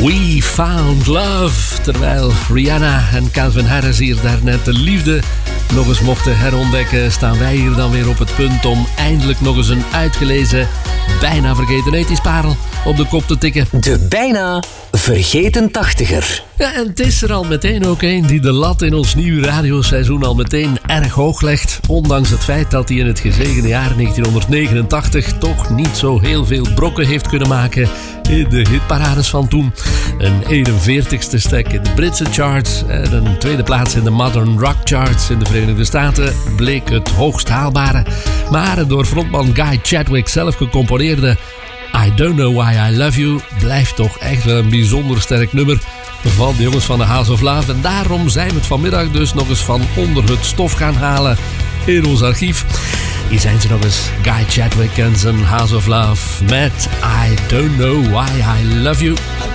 We Found Love. Terwijl Rihanna en Calvin Harris hier daarnet de liefde nog eens mochten herontdekken, staan wij hier dan weer op het punt om eindelijk nog eens een uitgelezen, bijna vergeten ethisch parel op de kop te tikken. De bijna vergeten tachtiger. Ja, en het is er al meteen ook een die de lat in ons nieuwe radioseizoen al meteen erg hoog legt. Ondanks het feit dat hij in het gezegende jaar 1989 toch niet zo heel veel brokken heeft kunnen maken in de hitparades van toen. Een 41ste stek in de Britse charts en een tweede plaats in de Modern Rock charts in de Verenigde Staten bleek het hoogst haalbare. Maar het door frontman Guy Chadwick zelf gecomponeerde I Don't Know Why I Love You blijft toch echt wel een bijzonder sterk nummer van de jongens van de House of Love. En daarom zijn we het vanmiddag dus nog eens van onder het stof gaan halen in ons archief. Hier zijn ze nog eens, Guy Chadwick en zijn House of Love met I Don't Know Why I Love You.